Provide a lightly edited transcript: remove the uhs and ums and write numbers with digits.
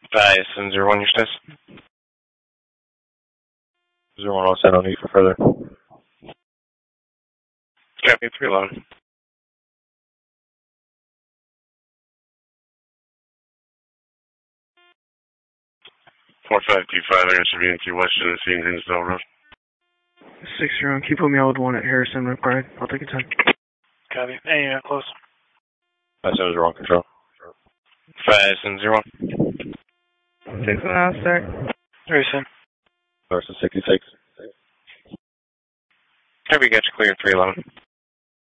Bison 01, your status. 01 all set on you for further. Copy 311. 4525, there should be in Key West, Genesee, and Hinsdale Road. 6-0, can you put me out with 1 at Harrison McBride? I'll take a 10. Copy. Hey, close. Bison 01 control. Bison 01. 6 and out, sir. Harrison. Versus 66. Copy, got you clear 311.